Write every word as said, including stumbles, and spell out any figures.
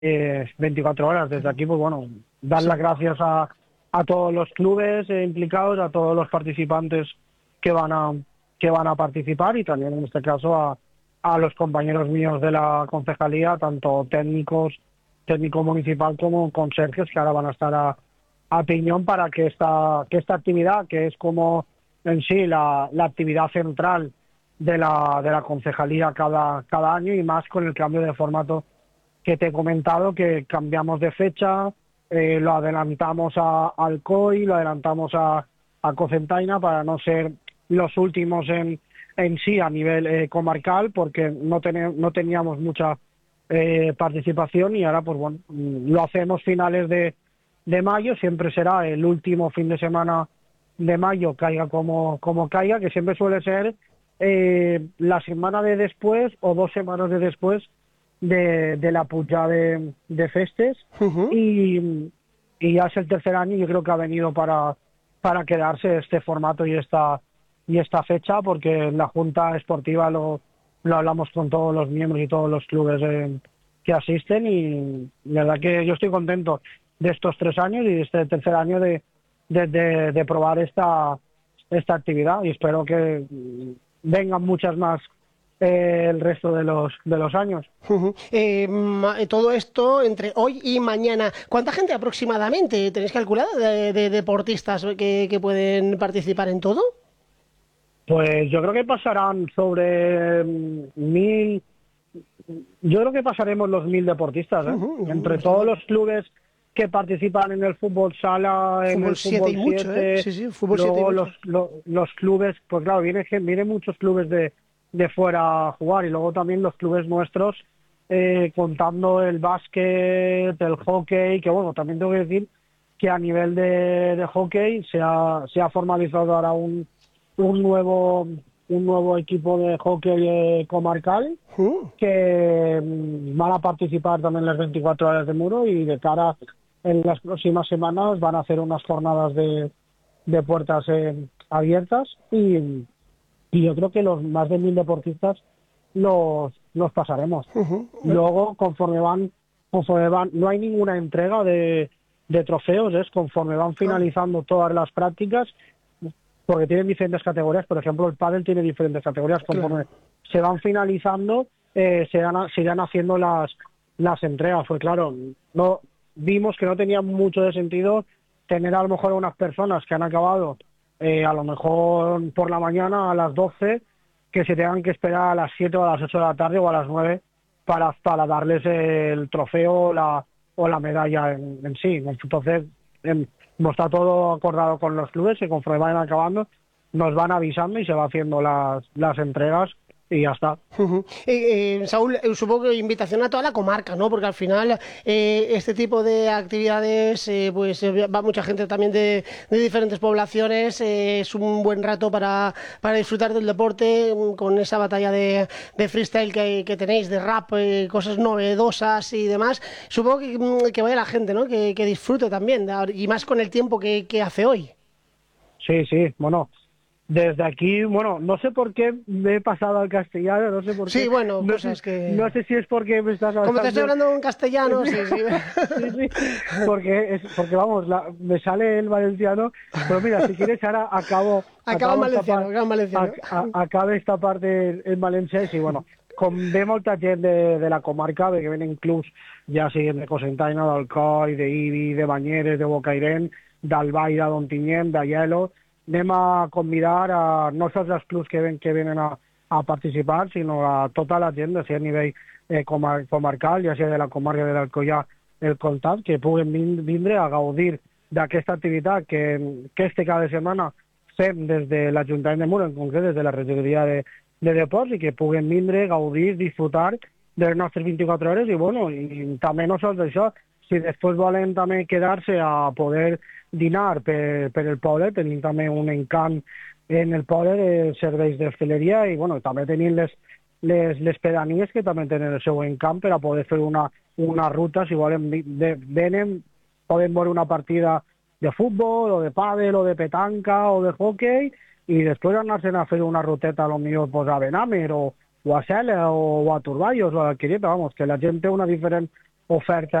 eh, veinticuatro horas. Desde aquí, pues bueno, dar las gracias a, a todos los clubes eh, implicados, a todos los participantes que van a que van a participar y también en este caso a, a los compañeros míos de la concejalía, tanto técnicos, técnico municipal como conserjes, que ahora van a estar a, a piñón para que esta, que esta actividad, que es como en sí la, la actividad central de la, de la concejalía cada, cada año, y más con el cambio de formato que te he comentado, que cambiamos de fecha, eh, lo adelantamos a Alcoy, lo adelantamos a, a Cocentaina para no ser los últimos en, en sí a nivel eh, comarcal, porque no, ten, no teníamos mucha eh, participación, y ahora pues bueno, lo hacemos finales de, de mayo, siempre será el último fin de semana de mayo, caiga como, como caiga, que siempre suele ser eh, la semana de después o dos semanas de después de, de la puja de, de festes. Uh-huh. y, y ya es el tercer año, yo creo que ha venido para, para quedarse este formato y esta y esta fecha, porque en la Junta Esportiva lo, lo hablamos con todos los miembros y todos los clubes eh, que asisten, y la verdad que yo estoy contento de estos tres años y de este tercer año de, de, de, de probar esta, esta actividad, y espero que vengan muchas más eh, el resto de los, de los años. Uh-huh. Eh, todo esto entre hoy y mañana, ¿cuánta gente aproximadamente tenéis calculada de, de deportistas que, que pueden participar en todo? Pues yo creo que pasarán sobre mil, yo creo que pasaremos los mil deportistas, ¿eh? Uh-huh, entre uh-huh. todos los clubes que participan en el fútbol sala, en fútbol el fútbol siete, ¿eh? Sí, sí, fútbol luego siete los, los, los clubes, pues claro, vienen, vienen muchos clubes de, de fuera a jugar, y luego también los clubes nuestros, eh, contando el básquet, el hockey, que bueno, también tengo que decir que a nivel de, de hockey se ha, se ha formalizado ahora un un nuevo un nuevo equipo de hockey eh, comarcal uh. que mm, van a participar también en las veinticuatro horas de Muro, y de cara en las próximas semanas van a hacer unas jornadas de, de puertas eh, abiertas, y, y yo creo que los más de mil deportistas los los pasaremos. Uh-huh. Luego, conforme van conforme van no hay ninguna entrega de, de trofeos, es conforme van finalizando uh. todas las prácticas, porque tienen diferentes categorías. Por ejemplo, el pádel tiene diferentes categorías. Conforme claro. se van finalizando, eh, se, van, se irán haciendo las las entregas. Pues claro, no vimos que no tenía mucho de sentido tener a lo mejor a unas personas que han acabado eh, a lo mejor por la mañana a las doce, que se tengan que esperar a las siete o a las ocho de la tarde o a las nueve para, para darles el trofeo o la, o la medalla en, en sí. Entonces, en, está todo acordado con los clubes, y conforme vayan acabando nos van avisando y se va haciendo las, las entregas, y ya está. Uh-huh. eh, eh, Saúl, eh, supongo que invitación a toda la comarca, ¿no? Porque al final eh, este tipo de actividades, eh, pues eh, va mucha gente también de, de diferentes poblaciones, eh, es un buen rato para, para disfrutar del deporte, con esa batalla de, de freestyle que, que tenéis, de rap, eh, cosas novedosas y demás. Supongo que, que vaya la gente, ¿no? Que, que disfrute también, y más con el tiempo que, que hace hoy. Sí, sí, bueno, desde aquí, bueno, no sé por qué me he pasado al castellano, no sé por qué. Sí, bueno, no cosas sé, que... No sé si es porque me estás hablando... Como te estoy hablando en castellano, sí, sí. sí, sí, porque, es, porque vamos, la, me sale el valenciano, pero mira, si quieres ahora acabo... Acaba en valenciano, acaba en valenciano. A, a, acabe esta parte en valencià, y bueno, com ve molta gent de, de la comarca, que venen clubs ja siguin de Cocentaina, d'Alcoi, d'Ibi, de Banyeres, de Bocairent, d'Albaida, d'Ontinyent, d'Aielo. Anem a convidar a no sols els clubs que, ven, que venen a, a participar, sinó a tota la gent, ja sigui a nivell eh, comar comarcal, ja sigui de la comarca de l'Alcoià, el Comtat, que puguen vindre a gaudir d'aquesta activitat que, que este cada setmana fem des de l'Ajuntament de Muro, en concret des de la regidoria de, de Deports, i que puguen vindre, gaudir, disfrutar de les nostres vint-i-quatre hores, i bueno, i també no sols això, si després volen també quedar-se a poder dinar per, per el poble, tenim també un encant en el poble de serveis d'hostaleria, i bueno, també tenim les, les, les pedanies que també tenen el seu encant per a poder fer una, una ruta, si volen, de, venen, poden veure una partida de futbol, o de pàdel, o de petanca, o de hockey, i després anar-se'n a fer una ruteta, a lo millor pues, a Benàmer, o, o a Cela, o, o a Turballos, o a Quireta, vamos, que la gent té una diferent oferta